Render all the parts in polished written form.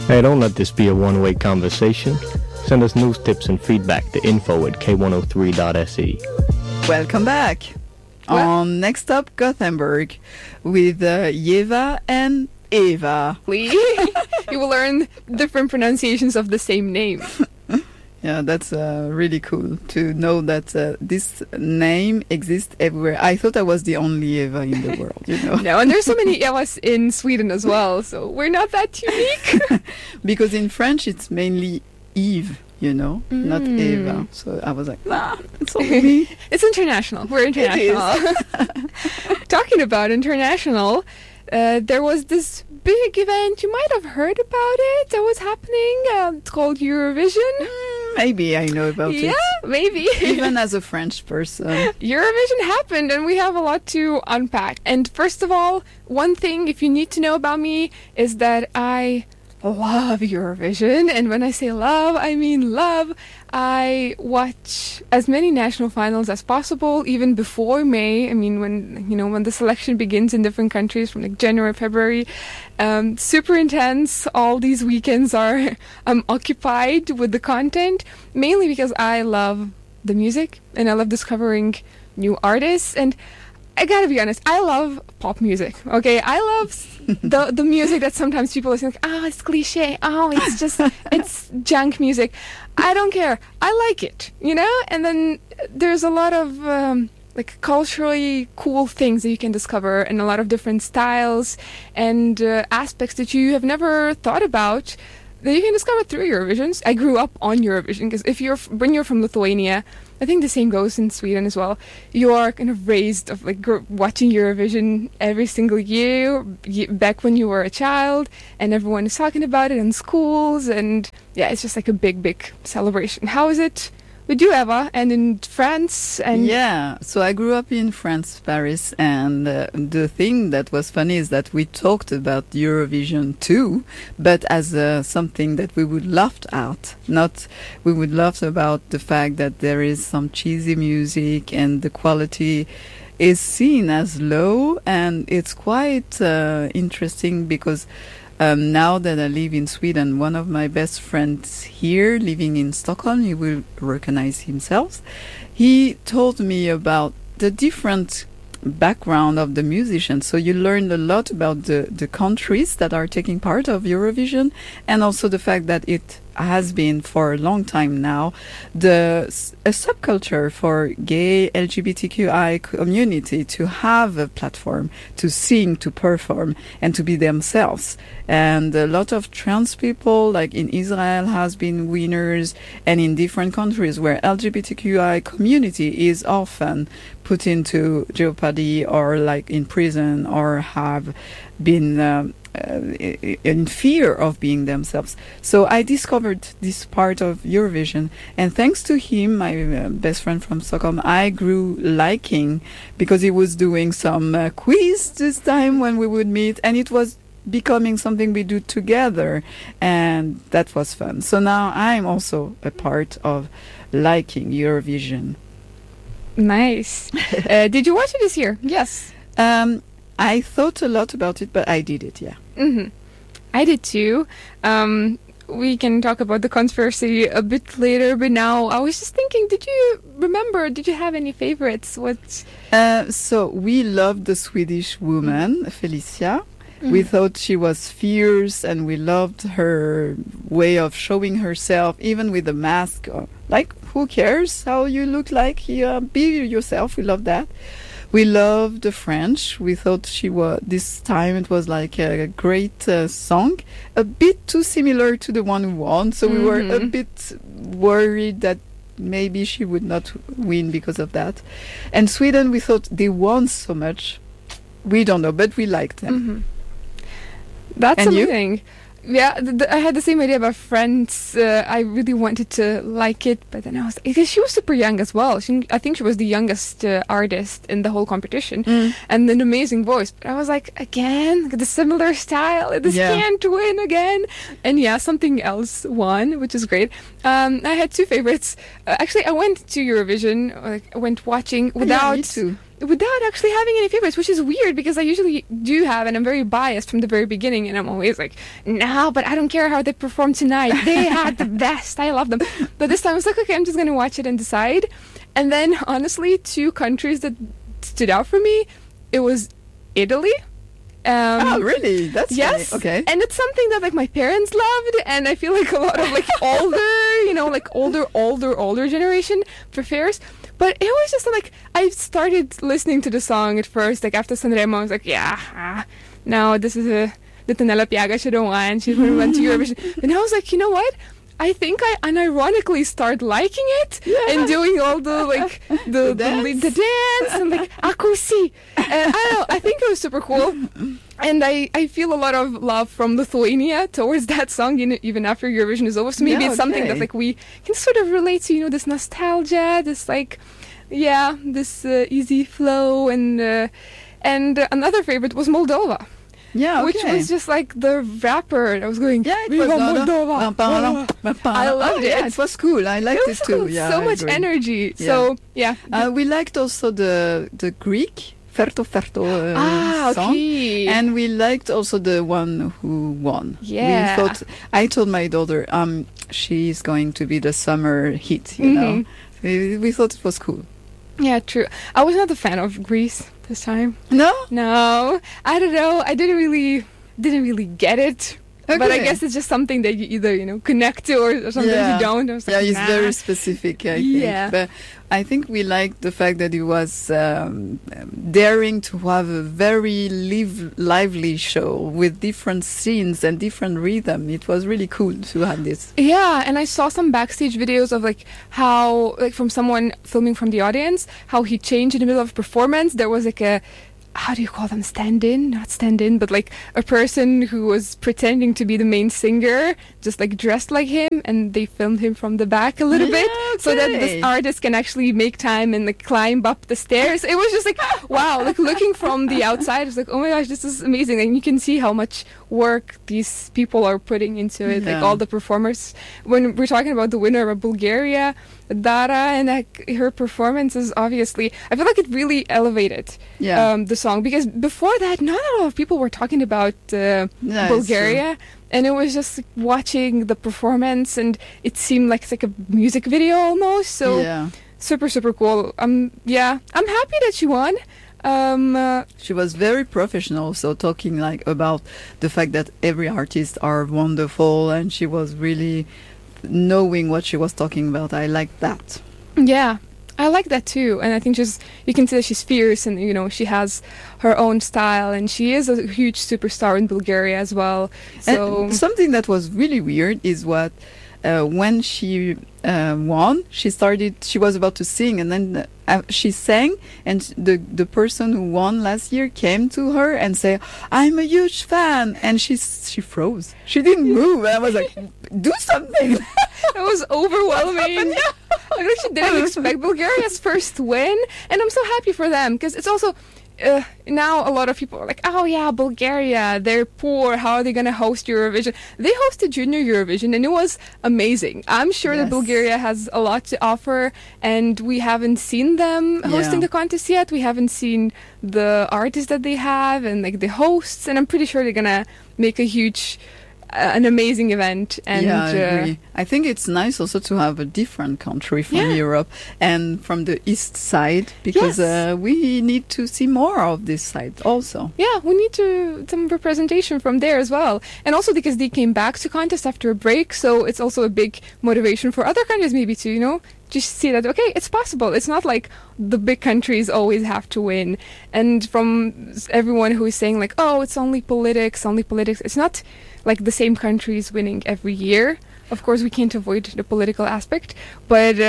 Hey, don't let this be a one-way conversation. Send us news, tips, and feedback to info@k103.se. Welcome back. On Next Up, Gothenburg, with Yeva and Eva. You will learn different pronunciations of the same name. Yeah, that's really cool to know that this name exists everywhere. I thought I was the only Eva in the world, you know. No, and there's so many Evas in Sweden as well, so we're not that unique. Because in French it's mainly Eve, you know, not Eva. So I was like, nah, it's only me. It's international. We're international. Talking about international, there was this big event. You might have heard about it. That was happening. It's called Eurovision. Maybe I know about it. Yeah, maybe. Even as a French person. Eurovision happened, and we have a lot to unpack. And first of all, one thing, if you need to know about me, is that I love Eurovision. And when I say love, I mean love. I watch as many national finals as possible, even before May. I mean, when the selection begins in different countries from like January, February, super intense. All these weekends are occupied with the content, mainly because I love the music and I love discovering new artists. And I gotta be honest, I love pop music, okay? I love the music that sometimes people are saying, it's cliche, it's junk music. I don't care. I like it, you know? And then there's a lot of culturally cool things that you can discover, and a lot of different styles and aspects that you have never thought about that you can discover through Eurovision. I grew up on Eurovision because when you're from Lithuania, I think the same goes in Sweden as well. You are kind of raised of watching Eurovision every single year back when you were a child, and everyone is talking about it in schools, and yeah, it's just like a big, big celebration. How is it with you, Eva, and in France? And yeah, so I grew up in France, Paris, and the thing that was funny is that we talked about Eurovision too, but as something that we would laugh at. Not we would laugh about the fact that there is some cheesy music and the quality is seen as low, and it's quite interesting because now that I live in Sweden, one of my best friends here, living in Stockholm, he will recognize himself. He told me about the different background of the musicians. So you learned a lot about the countries that are taking part of Eurovision, and also the fact that it has been for a long time now a subculture for gay LGBTQI community to have a platform to sing, to perform, and to be themselves. And a lot of trans people, like in Israel, has been winners, and in different countries where LGBTQI community is often put into jeopardy or like in prison or have been in fear of being themselves. So I discovered this part of Eurovision, and thanks to him, my best friend from Stockholm, I grew liking, because he was doing some quiz this time when we would meet, and it was becoming something we do together, and that was fun. So now I'm also a part of liking Eurovision. Nice. Did you watch it this year? Yes. I thought a lot about it, but I did it, yeah. Mm-hmm. I did too. We can talk about the controversy a bit later, but now I was just thinking, did you have any favorites? So we loved the Swedish woman, Felicia. Mm-hmm. We thought she was fierce, and we loved her way of showing herself, even with the mask. Like, who cares how you look like? Be yourself. We love that. We loved the French. We thought this time it was like a great song, a bit too similar to the one who won. So we were a bit worried that maybe she would not win because of that. And Sweden, we thought they won so much. We don't know, but we liked them. Mm-hmm. That's amazing. Yeah, I had the same idea about France. I really wanted to like it, but then because she was super young as well. I think she was the youngest artist in the whole competition, and an amazing voice. But I was like, again, the similar style. This can't win again. And yeah, something else won, which is great. I had two favorites. Actually, I went to Eurovision. I went watching without. Me too. without actually having any favorites, which is weird because I usually do have, and I'm very biased from the very beginning, and I'm always like, no, but I don't care how they performed tonight. They had the best. I love them. But this time I was like, okay, I'm just going to watch it and decide. And then, honestly, 2 countries that stood out for me, it was Italy. Oh, really? That's yes. funny. Okay. And it's something that like my parents loved, and I feel like a lot of like older generation prefers. But it was just like I started listening to the song at first, like after Sanremo, I was like, no, this is a the Tenella Piaga she don't want. She went to Eurovision, and I was like, you know what? I think I unironically start liking it and doing all the like the dance and like akusi. And I don't know, I think it was super cool. And I feel a lot of love from Lithuania towards that song even after Eurovision is over. So maybe it's something that like we can sort of relate to, you know, this nostalgia, this like this easy flow, and another favorite was Moldova. Yeah, which was just like the rapper. I was going, it was Moldova. I loved it. Yeah, it was cool. I liked it too. Cool. Yeah, so much energy. Yeah. So we liked also the Greek Ferto song, okay. and we liked also the one who won. Yeah, we thought. I told my daughter, she's going to be the summer hit. You know, we thought it was cool. Yeah, true. I was not a fan of Greece this time. No, I don't know. I didn't really get it. Okay. But I guess it's just something that you either connect to or sometimes you don't. I was like, it's very specific. I think. But I think we liked the fact that it was daring to have a very lively show with different scenes and different rhythm. It was really cool to have this. Yeah, and I saw some backstage videos of like how, like from someone filming from the audience, how he changed in the middle of performance. There was like a, how do you call them? Not stand-in, but like a person who was pretending to be the main singer, just like dressed like him, and they filmed him from the back a little bit, so that this artist can actually make time and like climb up the stairs. It was just like, wow, like looking from the outside, it's like, oh my gosh, this is amazing. And you can see how much work these people are putting into it, like all the performers. When we're talking about the winner of Bulgaria, Dara, and like her performance is obviously, I feel like it really elevated the song, because before that not a lot of people were talking about Bulgaria, and it was just like, watching the performance, and it seemed like it's like a music video almost. So super cool. I'm happy that she won. She was very professional, so talking like about the fact that every artist are wonderful, and she was really knowing what she was talking about. I like that. Yeah, I like that too, and I think you can see that she's fierce, and she has her own style, and she is a huge superstar in Bulgaria as well. So and something that was really weird is what when she won, she was about to sing, and then she sang, and the person who won last year came to her and said, "I'm a huge fan," and she froze. She didn't move, and I was like, "Do something!" It was overwhelming. I actually didn't expect Bulgaria's first win, and I'm so happy for them, because it's also now a lot of people are like, oh yeah, Bulgaria, they're poor, how are they going to host Eurovision? They hosted Junior Eurovision, and it was amazing. I'm sure that Bulgaria has a lot to offer, and we haven't seen them hosting the contest yet. We haven't seen the artists that they have and like the hosts, and I'm pretty sure they're going to make a huge an amazing event. And I agree. I think it's nice also to have a different country from Europe and from the east side, because we need to see more of this side also. Yeah, we need some representation from there as well, and also because they came back to contest after a break, so it's also a big motivation for other countries maybe to just see that, okay, it's possible. It's not like the big countries always have to win. And from everyone who is saying like, oh, it's only politics, it's not like the same countries winning every year. Of course, we can't avoid the political aspect, but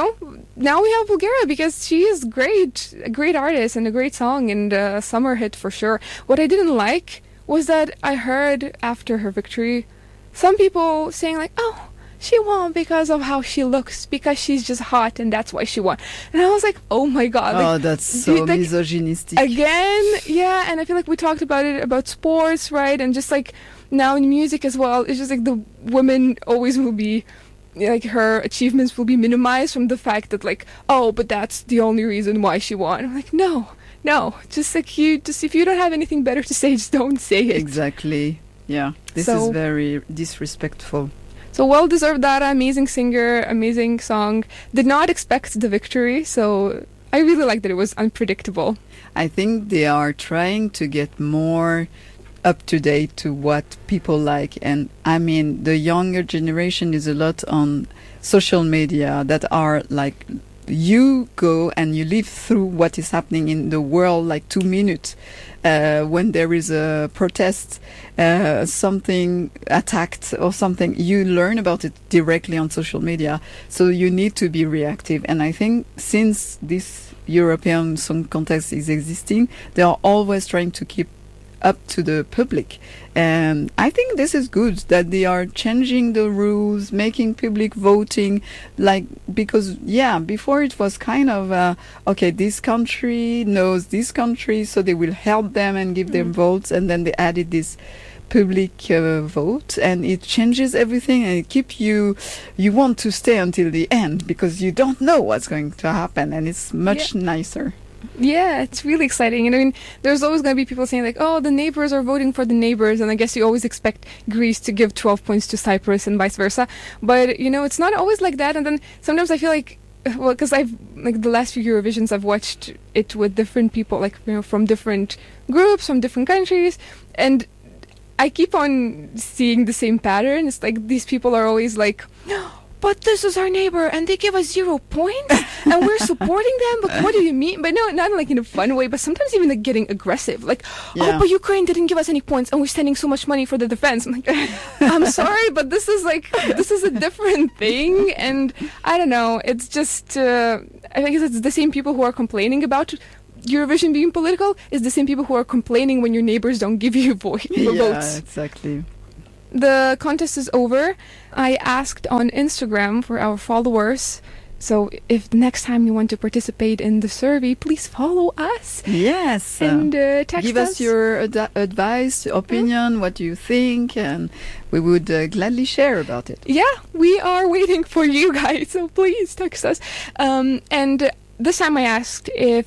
now we have Bulgaria, because she is a great artist and a great song, and a summer hit for sure. What I didn't like was that I heard after her victory some people saying like, oh, she won because of how she looks, because she's just hot and that's why she won. And I was like, oh my god. Oh, that's so misogynistic. Again, yeah, and I feel like we talked about it, about sports, right? And just like now in music as well, it's just like the women always will be, like her achievements will be minimized from the fact that like, oh, but that's the only reason why she won. I'm like, no, no, just like if you don't have anything better to say, just don't say it. Exactly. Yeah. This So- is very disrespectful. So well deserved that amazing singer, amazing song. Did not expect the victory, so I really like that it was unpredictable. I think they are trying to get more up to date to what people like. And I mean, the younger generation is a lot on social media that are like, you go and you live through what is happening in the world like 2 minutes. When there is a protest, something attacked or something, you learn about it directly on social media. So you need to be reactive. And I think since this European Song Contest is existing, they are always trying to keep up to the public. And I think this is good that they are changing the rules, making public voting, like, because before it was kind of okay, this country knows this country, so they will help them and give them votes, and then they added this public vote, and it changes everything, and it keeps you want to stay until the end because you don't know what's going to happen, and it's much nicer. Yeah, it's really exciting. And I mean, there's always going to be people saying like, oh, the neighbors are voting for the neighbors. And I guess you always expect Greece to give 12 points to Cyprus and vice versa. But, you know, it's not always like that. And then sometimes I feel like, well, because I've, like, the last few Eurovisions, I've watched it with different people, like, you know, from different groups, from different countries. And I keep on seeing the same pattern. It's like these people are always like, but this is our neighbor and they give us 0 points and we're supporting them, but what do you mean? But no, not like in a fun way, but sometimes even like getting aggressive, like, oh, but Ukraine didn't give us any points and we're sending so much money for the defense. I'm like, I'm sorry, but this is a different thing. And I don't know, it's just I guess it's the same people who are complaining about Eurovision being political is the same people who are complaining when your neighbors don't give you votes. Yeah, exactly. The contest is over. I asked on Instagram for our followers. So if the next time you want to participate in the survey, please follow us. Yes. And text give us your advice, opinion, what do you think, and we would gladly share about it. Yeah, we are waiting for you guys. So please text us. And this time I asked if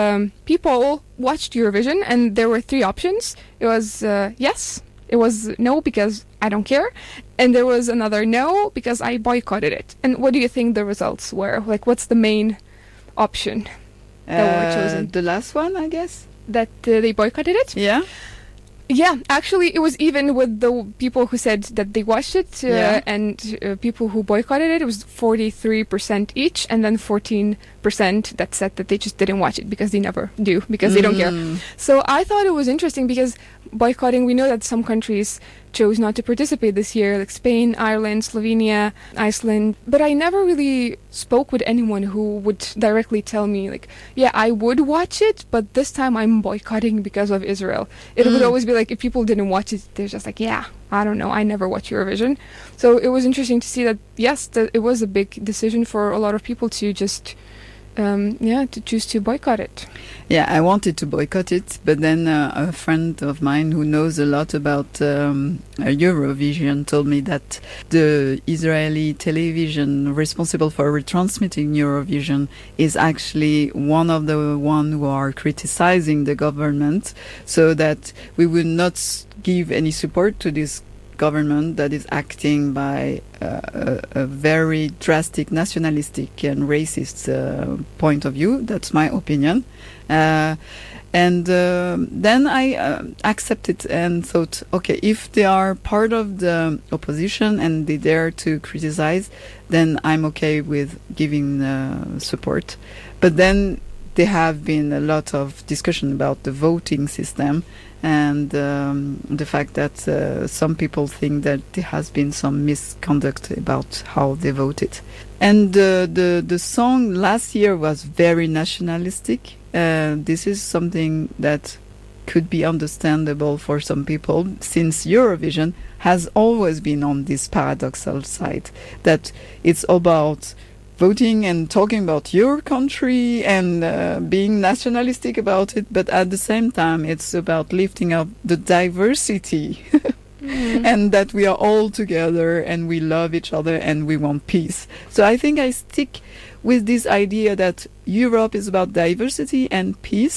people watched Eurovision, and there were 3 options. It was yes. It was no, because I don't care. And there was another no, because I boycotted it. And what do you think the results were? Like, what's the main option that were chosen? The last one, I guess. That they boycotted it? Yeah. Yeah, actually, it was even with the people who said that they watched it and people who boycotted it. It was 43% each, and then 14% that said that they just didn't watch it because they never do, because they don't care. So I thought it was interesting because boycotting, we know that some countries chose not to participate this year, like Spain, Ireland, Slovenia, Iceland. But I never really spoke with anyone who would directly tell me, like, yeah, I would watch it, but this time I'm boycotting because of Israel. It would always be like, if people didn't watch it, they're just like, yeah, I don't know, I never watch Eurovision. So it was interesting to see that, yes, it was a big decision for a lot of people to just to choose to boycott it. Yeah, I wanted to boycott it, but then a friend of mine who knows a lot about Eurovision told me that the Israeli television responsible for retransmitting Eurovision is actually one of the one who are criticizing the government, so that we would not give any support to this government that is acting by a very drastic nationalistic and racist point of view. That's my opinion. And then I accepted and thought, okay, if they are part of the opposition and they dare to criticize, then I'm okay with giving support. But then there have been a lot of discussion about the voting system, and the fact that some people think that there has been some misconduct about how they voted. And the song last year was very nationalistic. This is something that could be understandable for some people, since Eurovision has always been on this paradoxal side, that it's about voting and talking about your country and being nationalistic about it, but at the same time it's about lifting up the diversity and that we are all together and we love each other and we want peace. So I think I stick with this idea that Europe is about diversity and peace,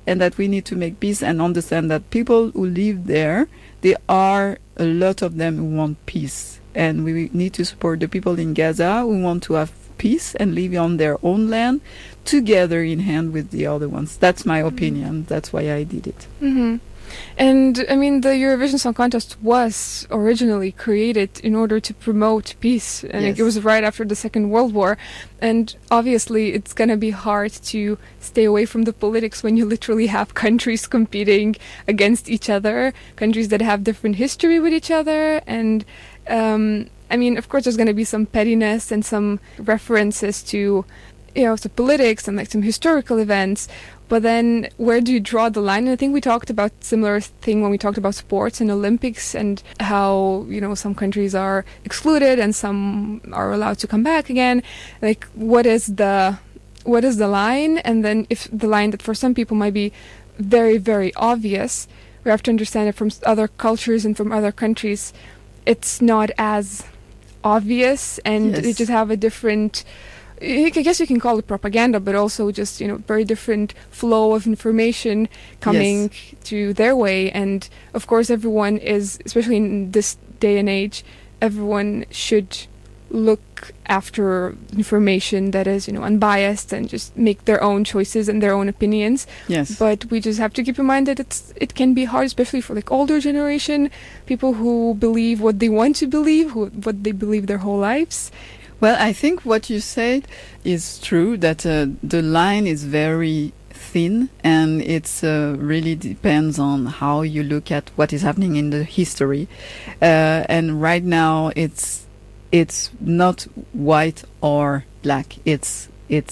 and that we need to make peace and understand that people who live there, there are a lot of them who want peace. And we need to support the people in Gaza who want to have peace and live on their own land together in hand with the other ones. That's my opinion. That's why I did it. Mm-hmm. And I mean, the Eurovision Song Contest was originally created in order to promote peace, and Yes. it was right after the Second World War. And obviously, it's going to be hard to stay away from the politics when you literally have countries competing against each other, countries that have different history with each other. And I mean, of course, there's going to be some pettiness and some references to, you know, to politics and like some historical events. But then where do you draw the line? And I think we talked about similar thing when we talked about sports and Olympics and how, you know, some countries are excluded and some are allowed to come back again. Like, what is the line? And then if the line that for some people might be very, very obvious, we have to understand that from other cultures and from other countries, it's not as obvious, and Yes. they just have a different, I guess you can call it propaganda, but also just, you know, very different flow of information coming to their way. And of course, everyone is, especially in this day and age, everyone should look after information that is, you know, unbiased and just make their own choices and their own opinions. Yes. But we just have to keep in mind that it can be hard, especially for like older generation, people who believe what they want to believe, what they believe their whole lives. Well, I think what you said is true, that the line is very thin, and it's really depends on how you look at what is happening in the history. And right now, it's not white or black. It's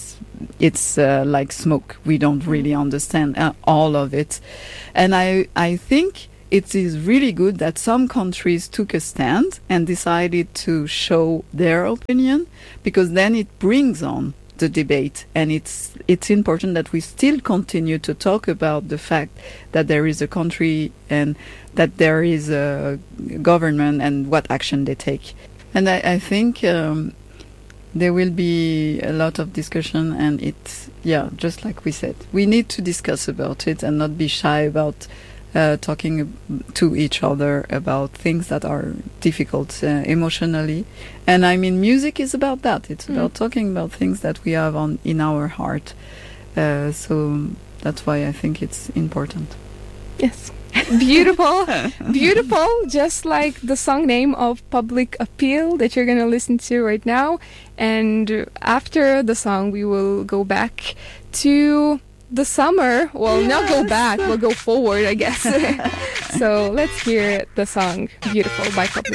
like smoke. We don't really understand all of it. And I think it is really good that some countries took a stand and decided to show their opinion, because then it brings on the debate, and it's important that we still continue to talk about the fact that there is a country and that there is a government and what action they take. And I think there will be a lot of discussion, and it's, just like we said, we need to discuss about it and not be shy about talking to each other about things that are difficult emotionally. And I mean, music is about that. It's about talking about things that we have in our heart. So that's why I think it's important. Yes. Beautiful. Beautiful. Just like the song name of Public Appeal that you're going to listen to right now. And after the song, we will go back to the summer. Well, not go back, we'll go forward, I guess. So let's hear the song Beautiful by Public